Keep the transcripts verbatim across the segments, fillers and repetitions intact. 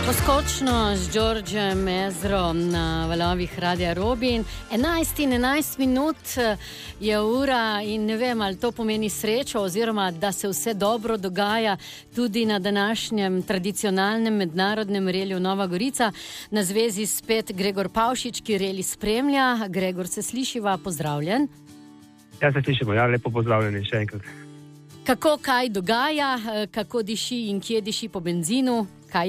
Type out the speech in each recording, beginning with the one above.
Poskočno z Đorđem Ezrom na valovih Radia Robin. enajst in enajst minut je ura in ne vem, ali to pomeni srečo oziroma, da se vse dobro dogaja tudi na današnjem tradicionalnem mednarodnem reliju Nova Gorica. Na zvezi spet Gregor Pavšič, ki reli spremlja. Gregor, se slišiva? Pozdravljen. Ja, se slišimo. Ja, lepo pozdravljeni še enkrat. Kako kaj dogaja, kako diši in kje diši po benzinu, kaj,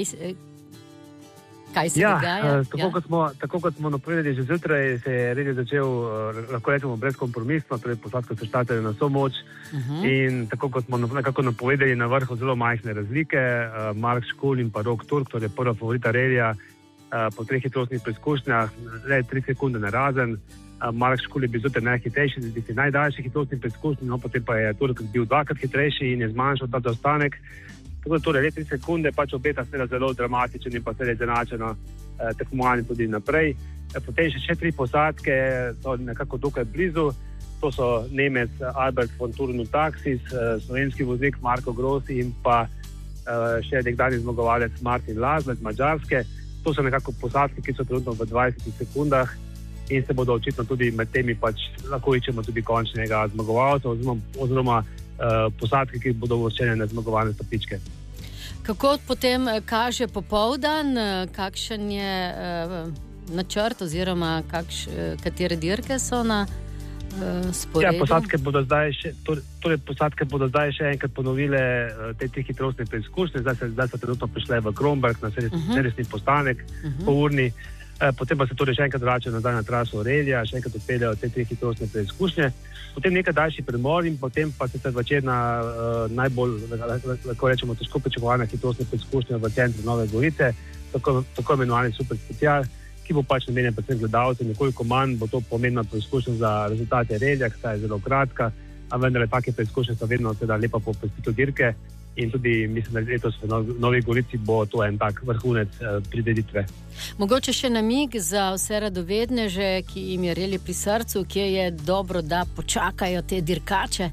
kaj se ja, dogaja? Tako, ja, kot smo, tako kot smo napovedali že zjutraj, se je red začel, lahko rečemo, brezkompromisno, torej posadko se štartali na vso moč uh -huh. in tako kot smo nekako napovedali, na vrhu zelo majhne razlike. Mark Škul in pa Rok Turk, torej prva favorita relija, po treh hitrostnih preizkušnjah, le tri sekunde narazen. Mark Škul je bil zjutraj najhitrejši, zdi se najdaljši hitrostni preizkušnji, no potem pa je Turk bil dvakrat hitrejši in je zmanjšal ta zaostanek. Tako da torej le tri sekunde, pač obeta se zelo dramatičen in pa se je izenačeno eh, tekmovanje tudi naprej. Eh, potem še, še tri posadke so nekako dokaj blizu. To so Nemec Albert von Turnu Taxis, eh, slovenski voznik Marko Grossi in pa eh, še nekdanji zmagovalec Martin Lazla iz Madžarske. To so nekako posadke, ki so trenutno v dvajsetih sekundah in se bodo očitno tudi med temi pač lahko iščemo tudi končnega zmagovalca oziroma, oziroma uh, posadke, ki bodo uvrščene na zmagovalne stopničke. Kako potem kaže popoldan, kakšen je uh, načrt oziroma kakš, katere dirke so na uh, sporedu? Ja, posadke bodo zdaj še, torej posadke bodo zdaj še enkrat ponovile uh, te, te hitrostne preizkušnje. Zdaj se, zdaj so trenutno prišle v Kromberk na servisni uh -huh. postanek uh -huh. po urni. Potem pa se torej še enkrat vračajo nazaj na traso relija, še enkrat odpeljajo te tri hitrostne preizkušnje, potem nekaj daljši premor in potem pa se večerna uh, najbolj, lahko rečemo, težko pričakovana hitrostna preizkušnja v centru Nove Gorice, tako, tako imenovani super special, ki bo pač namenjen predvsem gledalcem, nekoliko manj bo to pomembna preizkušnja za rezultate relija, ki je zelo kratka, a vendar take preizkušnje so vedno teda lepa po prestitu dirke. In tudi mislim, da letos v Novi Gorici bo to en tak vrhunec eh, prireditve. Mogoče še namig za vse radovedneže, ki jim je reli pri srcu, kje je dobro, da počakajo te dirkače?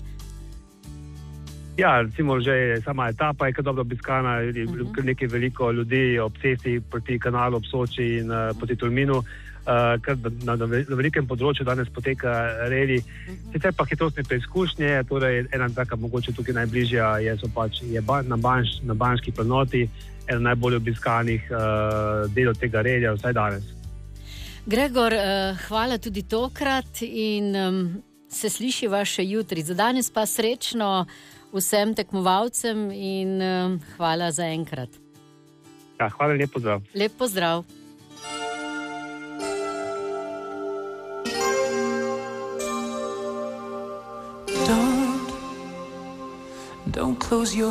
Ja, recimo že sama etapa je kar dobro obiskana, je uh -huh. kar nekaj veliko ljudi ob cesti proti kanalu ob Soči in uh, proti Tolminu. Uh, kar na, na velikem področju danes poteka reli. Uh-huh. Sicer pa hitrostne preizkušnje, torej ena taka mogoče tukaj najbližja je, so pač, je ba, na, banš, na Banški planoti, ena najbolj obiskanih uh, delov tega relija, vsaj danes. Gregor, uh, hvala tudi tokrat in um, se slišiva še jutri. Za danes pa srečno vsem tekmovalcem in um, hvala za enkrat. Ja, hvala, lep pozdrav. Lep pozdrav. Don't close your